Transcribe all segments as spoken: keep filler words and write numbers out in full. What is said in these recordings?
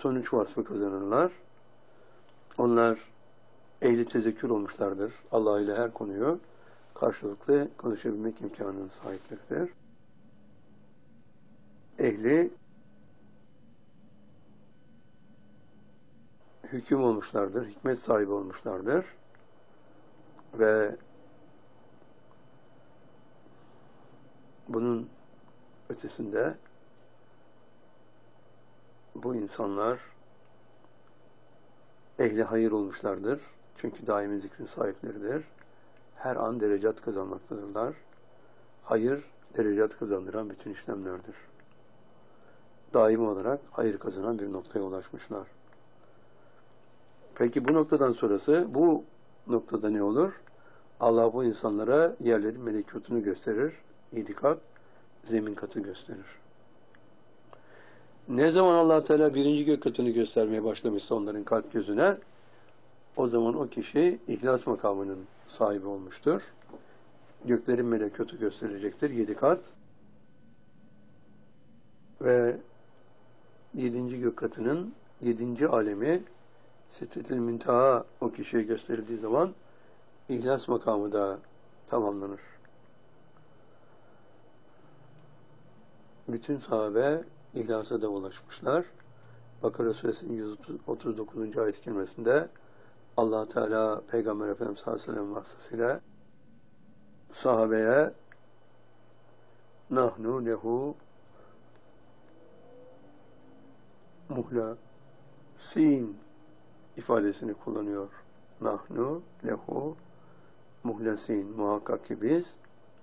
son üç vasfı kazanırlar. Onlar ehli tezekkür olmuşlardır. Allah ile her konuyu karşılıklı konuşabilmek imkanının sahipleridir. Ehli hüküm olmuşlardır, hikmet sahibi olmuşlardır ve bunun ötesinde bu insanlar ehli hayır olmuşlardır. Çünkü daimi zikrin sahipleridir. Her an derecat kazanmaktadırlar. Hayır, derecat kazandıran bütün işlemlerdir. Daimi olarak hayır kazanan bir noktaya ulaşmışlar. Peki bu noktadan sonrası, bu noktada ne olur? Allah bu insanlara yerlerin melekutunu gösterir. Yedi kat, zemin katı gösterir. Ne zaman Allah Teala birinci gök katını göstermeye başlamışsa onların kalp gözüne, o zaman o kişi ihlas makamının sahibi olmuştur. Göklerin melekutu gösterecektir, yedi kat. Ve yedinci gök katının yedinci alemi Sidretil Münteha o kişiye gösterildiği zaman ihlas makamı da tamamlanır. Bütün sahabe ihlasa da ulaşmışlar. Bakara Suresinin yüz otuz dokuzuncu ayet-i kerimesinde Allah Teala Peygamber Efendimiz sallallahu aleyhi ve sellem vasıtasıyla sahabeye nahnu lehu muhlasin ifadesini kullanıyor. Nahnu lehu muhlasin. Muhakkak ki biz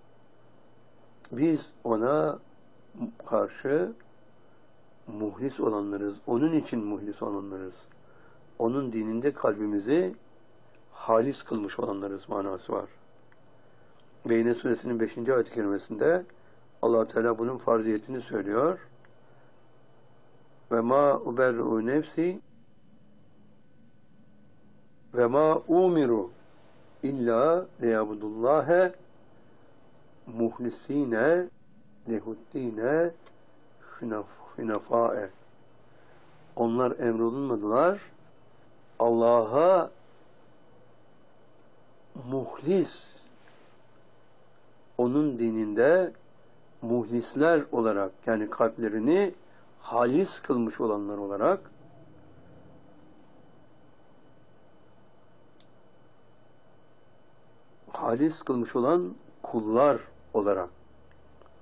biz ona karşı muhlis olanlarız. Onun için muhlis olanlarız. Onun dininde kalbimizi halis kılmış olanlarız manası var. Beyne Suresinin beşinci ayet-i kerimesinde Allah Teala bunun farziyetini söylüyor. Ve ma uberru nefsi ve ma umiru illa liyabudullâhe muhlisîne lehuddîne hünefâe. Onlar emrolunmadılar. Allah'a muhlis, onun dininde muhlisler olarak, yani kalplerini halis kılmış olanlar olarak halis kılmış olan kullar olarak